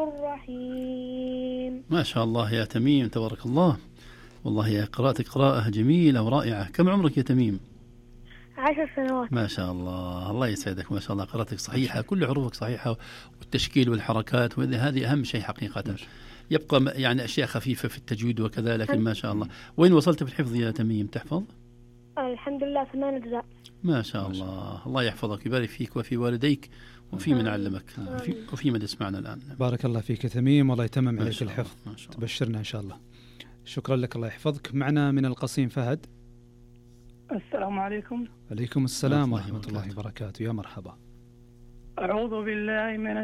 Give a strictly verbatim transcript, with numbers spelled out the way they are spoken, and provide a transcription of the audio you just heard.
الرحيم. ما شاء الله يا تميم، تبارك الله، والله يا قراءتك قراءة جميلة ورائعة. كم عمرك يا تميم؟ عشر سنوات. ما شاء الله، الله يسعدك، ما شاء الله قراءتك صحيحة، كل حروفك صحيحة، والتشكيل والحركات، وهذه أهم شيء حقيقة. يبقى يعني أشياء خفيفة في التجويد وكذا، لكن ما شاء الله. وين وصلت في الحفظ يا تميم؟ تحفظ؟ الحمد لله ثمان أجزاء. ما شاء الله، الله يحفظك ويبارك فيك وفي والديك وفي من علمك وفي من يسمعنا الآن. بارك الله فيك يا تميم، والله يتمم عليك الحفظ، تبشرنا إن شاء الله. شكرا لك، الله يحفظك. معنا من القصيم فهد. السلام عليكم. عليكم السلام ورحمة الله وبركاته، يا مرحبا. أعوذ بالله من